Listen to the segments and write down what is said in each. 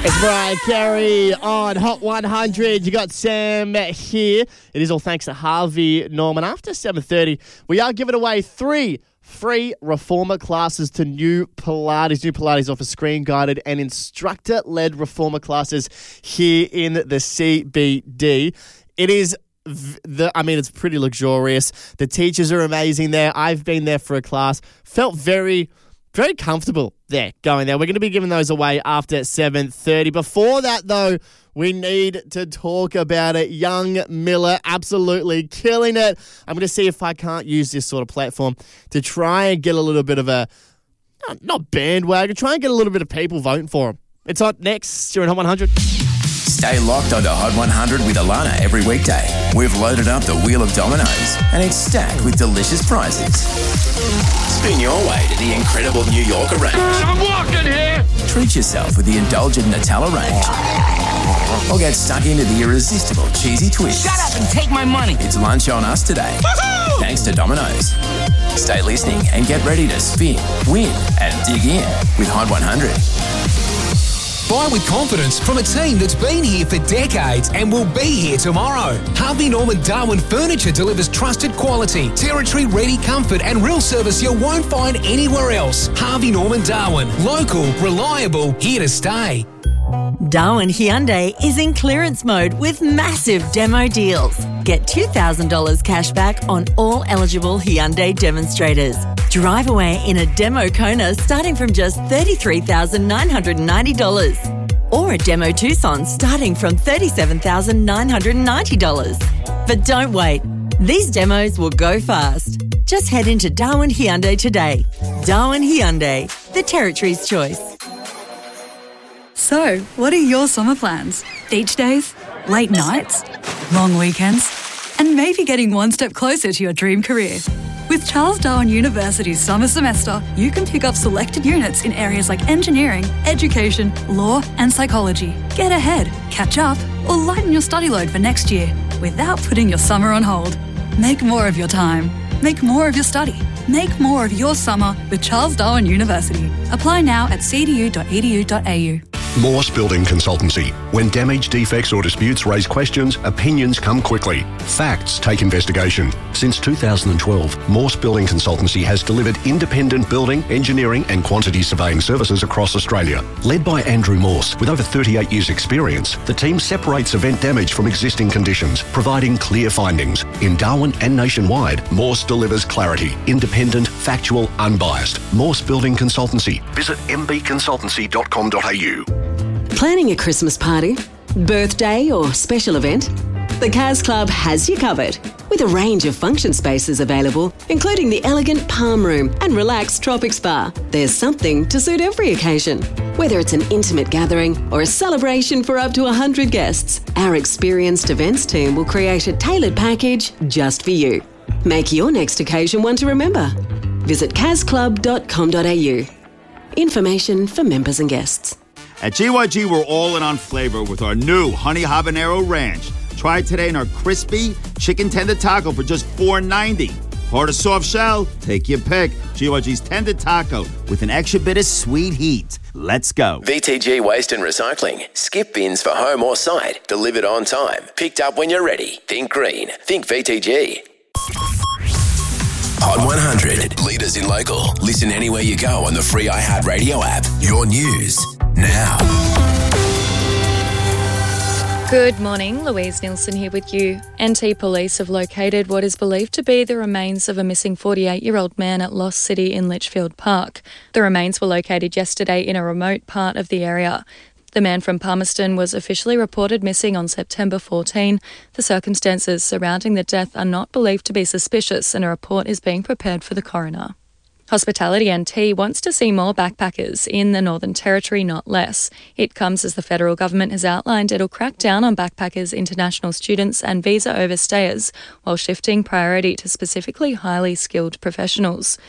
It's Mariah Carey on Hot 100. You got Sam here. It is all thanks to Harvey Norman. After 7:30, we are giving away 3 free reformer classes to New Pilates. New Pilates offers screen-guided and instructor-led reformer classes here in the CBD. It is it's pretty luxurious. The teachers are amazing there. I've been there for a class. Felt very comfortable there going there. We're going to be giving those away after 7:30. Before that, though, we need to talk about it. Young Miller, absolutely killing it. I'm going to see if I can't use this sort of platform to try and get a little bit of a, not bandwagon, try and get a little bit of people voting for him. It's on next. You're in Hot 100. Stay locked onto Hot 100 with Alana every weekday. We've loaded up the wheel of dominoes and it's stacked with delicious prizes. Spin your way to the incredible New Yorker range. I'm walking here! Treat yourself with the indulgent Nutella range. Or get stuck into the irresistible cheesy twist. Shut up and take my money! It's lunch on us today. Woohoo! Thanks to Domino's. Stay listening and get ready to spin, win and dig in with Hot 100. Buy with confidence from a team that's been here for decades and will be here tomorrow. Harvey Norman Darwin Furniture delivers trusted quality, territory-ready comfort and real service you won't find anywhere else. Harvey Norman Darwin. Local, reliable, here to stay. Darwin Hyundai is in clearance mode with massive demo deals. Get $2,000 cash back on all eligible Hyundai demonstrators. Drive away in a demo Kona starting from just $33,990. Or a demo Tucson starting from $37,990. But don't wait. These demos will go fast. Just head into Darwin Hyundai today. Darwin Hyundai, the territory's choice. So, what are your summer plans? Beach days? Late nights? Long weekends? And maybe getting one step closer to your dream career. With Charles Darwin University's summer semester, you can pick up selected units in areas like engineering, education, law and psychology. Get ahead, catch up, or lighten your study load for next year without putting your summer on hold. Make more of your time. Make more of your study. Make more of your summer with Charles Darwin University. Apply now at cdu.edu.au. Morse Building Consultancy. When damage, defects or disputes raise questions, opinions come quickly. Facts take investigation. Since 2012, Morse Building Consultancy has delivered independent building, engineering and quantity surveying services across Australia. Led by Andrew Morse, with over 38 years' experience, the team separates event damage from existing conditions, providing clear findings. In Darwin and nationwide, Morse delivers clarity, independent, factual, unbiased. Morse Building Consultancy. Visit mbconsultancy.com.au. Planning a Christmas party, birthday or special event? The Kaz Club has you covered with a range of function spaces available, including the elegant Palm Room and relaxed Tropic Spa. There's something to suit every occasion. Whether it's an intimate gathering or a celebration for up to 100 guests, our experienced events team will create a tailored package just for you. Make your next occasion one to remember. Visit kazclub.com.au. Information for members and guests. At GYG, we're all in on flavor with our new Honey Habanero Ranch. Try it today in our crispy chicken tender taco for just $4.90. Hard or soft shell? Take your pick. GYG's tender taco with an extra bit of sweet heat. Let's go. VTG Waste and Recycling. Skip bins for home or site. Delivered on time. Picked up when you're ready. Think green. Think VTG. Hot 100. Leaders in local. Listen anywhere you go on the free iHeartRadio app. Your news now. Good morning, Louise Nielsen here with you. NT Police have located what is believed to be the remains of a missing 48-year-old man at Lost City in Litchfield Park. The remains were located yesterday in a remote part of the area. The man from Palmerston was officially reported missing on September 14. The circumstances surrounding the death are not believed to be suspicious and a report is being prepared for the coroner. Hospitality NT wants to see more backpackers in the Northern Territory, not less. It comes as the federal government has outlined it'll crack down on backpackers, international students and visa overstayers while shifting priority to specifically highly skilled professionals.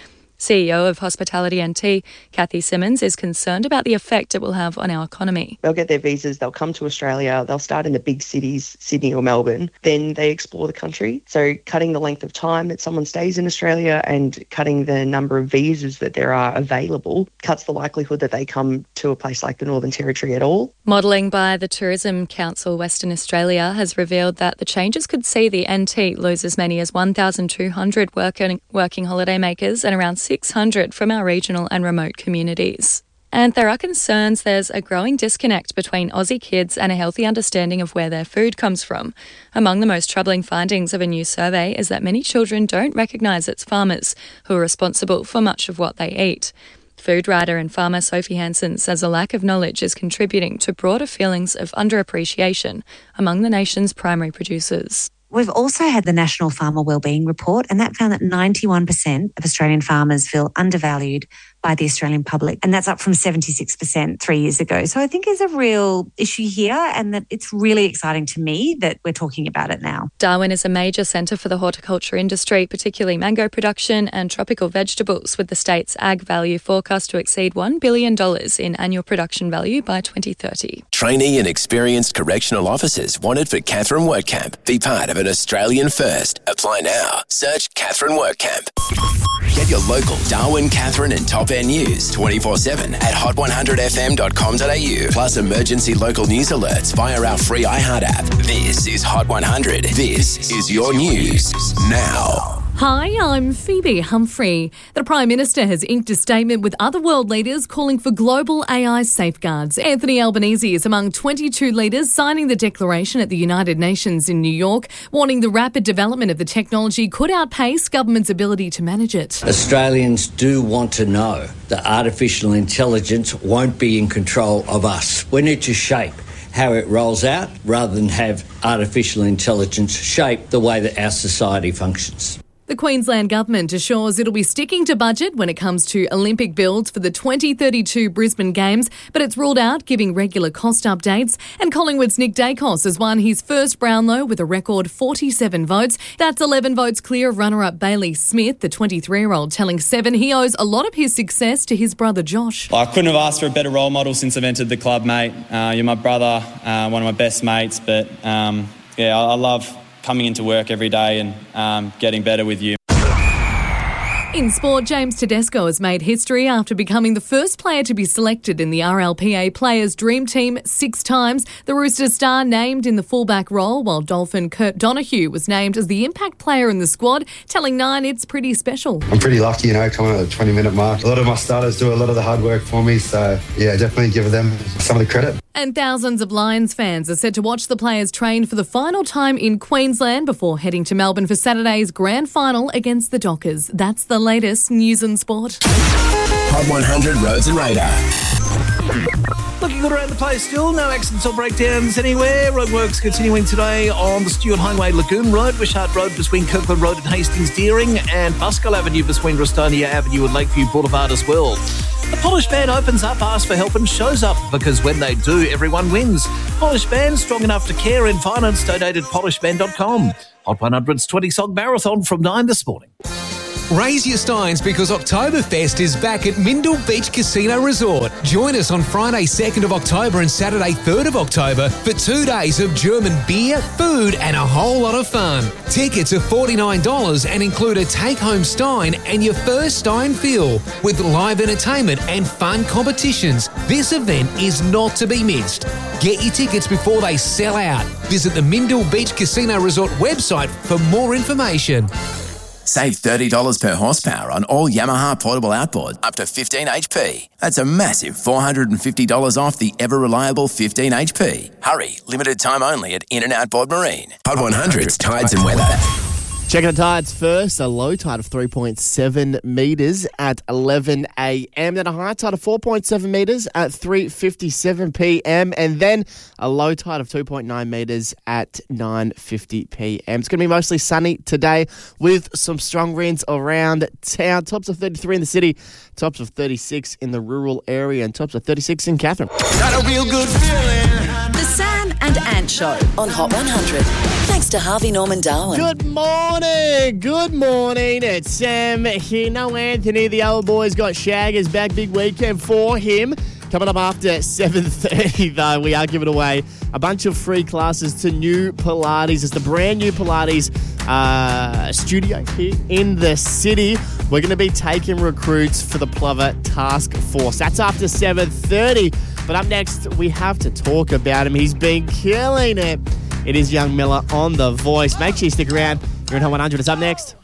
CEO of Hospitality NT, Kathy Simmons, is concerned about the effect it will have on our economy. They'll get their visas, they'll come to Australia, they'll start in the big cities, Sydney or Melbourne, then they explore the country. So cutting the length of time that someone stays in Australia and cutting the number of visas that there are available cuts the likelihood that they come to a place like the Northern Territory at all. Modelling by the Tourism Council Western Australia has revealed that the changes could see the NT lose as many as 1,200 working holidaymakers and around 600 from our regional and remote communities. And there are concerns there's a growing disconnect between Aussie kids and a healthy understanding of where their food comes from. Among the most troubling findings of a new survey is that many children don't recognise its farmers, who are responsible for much of what they eat. Food writer and farmer Sophie Hansen says a lack of knowledge is contributing to broader feelings of underappreciation among the nation's primary producers. We've also had the National Farmer Wellbeing Report, and that found that 91% of Australian farmers feel undervalued by the Australian public, and that's up from 76% 3 years ago. So I think there's a real issue here, and that it's really exciting to me that we're talking about it now. Darwin is a major centre for the horticulture industry, particularly mango production and tropical vegetables, with the state's ag value forecast to exceed $1 billion in annual production value by 2030. Trainee and experienced correctional officers wanted for Catherine Workcamp. Be part of an Australian first. Apply now. Search Catherine Workcamp. Get your local Darwin, Catherine and Top End news 24/7 at hot100fm.com.au. Plus emergency local news alerts via our free iHeart app. This is Hot 100. This is your news now. Hi, I'm Phoebe Humphrey. The Prime Minister has inked a statement with other world leaders calling for global AI safeguards. Anthony Albanese is among 22 leaders signing the declaration at the United Nations in New York, warning the rapid development of the technology could outpace government's ability to manage it. Australians do want to know that artificial intelligence won't be in control of us. We need to shape how it rolls out rather than have artificial intelligence shape the way that our society functions. The Queensland Government assures it'll be sticking to budget when it comes to Olympic builds for the 2032 Brisbane Games, but it's ruled out giving regular cost updates. And Collingwood's Nick Dacos has won his first Brownlow with a record 47 votes. That's 11 votes clear of runner-up Bailey Smith, the 23-year-old, telling Seven he owes a lot of his success to his brother Josh. I couldn't have asked for a better role model since I've entered the club, mate. You're my brother, one of my best mates, but I love coming into work every day and getting better with you. In sport, James Tedesco has made history after becoming the first player to be selected in the RLPA Players' Dream Team 6 times. The Roosters star named in the fullback role, while Dolphin Kurt Donahue was named as the impact player in the squad, telling Nine it's pretty special. I'm pretty lucky, coming at the 20-minute mark. A lot of my starters do a lot of the hard work for me, so definitely give them some of the credit. And thousands of Lions fans are set to watch the players train for the final time in Queensland before heading to Melbourne for Saturday's grand final against the Dockers. That's the latest news and sport. Hot 100 Roads and Radar. Looking good around the place still. No accidents or breakdowns anywhere. Roadworks continuing today on the Stewart Highway, Lagoon Road, Wishart Road between Kirkland Road and Hastings Deering, and Buskell Avenue between Rustonia Avenue and Lakeview Boulevard as well. The Polish Band opens up, asks for help and shows up, because when they do, everyone wins. Polish Band, strong enough to care in finance. Donate at polishband.com. Hot 100's 20-song marathon from 9 this morning. Raise your steins because Oktoberfest is back at Mindel Beach Casino Resort. Join us on Friday 2nd of October and Saturday 3rd of October for 2 days of German beer, food and a whole lot of fun. Tickets are $49 and include a take-home stein and your first stein fill with live entertainment and fun competitions. This event is not to be missed. Get your tickets before they sell out. Visit the Mindel Beach Casino Resort website for more information. Save $30 per horsepower on all Yamaha portable outboard up to 15 HP. That's a massive $450 off the ever-reliable 15 HP. Hurry, limited time only at In and Outboard Marine. Hot 100's Tides and Weather. Checking the tides first, a low tide of 3.7 metres at 11 a.m. Then a high tide of 4.7 metres at 3:57 p.m. And then a low tide of 2.9 metres at 9:50 p.m. It's going to be mostly sunny today with some strong winds around town. Tops of 33 in the city, tops of 36 in the rural area, and tops of 36 in Catherine. Got a real good feeling. The Sam and Ant Show on Hot 100. Thanks to Harvey Norman Darwin. Good morning. Good morning. It's Sam here. No Anthony. The old boy's got Shaggers back. Big weekend for him. Coming up after 7:30, though, we are giving away a bunch of free classes to New Pilates. It's the brand new Pilates studio here in the city. We're going to be taking recruits for the Plover Task Force. That's after 7:30. But up next, we have to talk about him. He's been killing it. It is Young Miller on The Voice. Make sure you stick around. You're in Hot 100. It's up next.